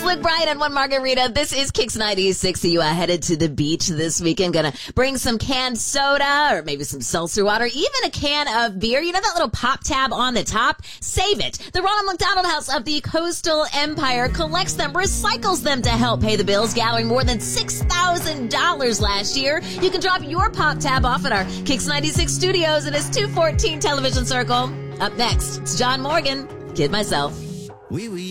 Look Bright and One Margarita. This is Kicks 96. You are headed to the beach this weekend. Gonna bring some canned soda or maybe some seltzer water, even a can of beer. You know that little pop tab on the top? Save it. The Ronald McDonald House of the Coastal Empire collects them, recycles them to help pay the bills, gathering more than $6,000 last year. You can drop your pop tab off at our Kicks 96 studios in its 214 television circle. Up next, it's John Morgan. Kid myself.